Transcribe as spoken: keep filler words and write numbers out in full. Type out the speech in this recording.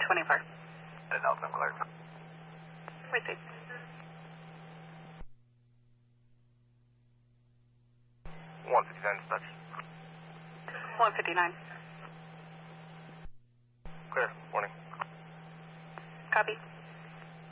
twenty-four. ten Delta, I'm clear. Receive. one fifty-nine dispatch. one fifty-nine. Clear, morning. Copy.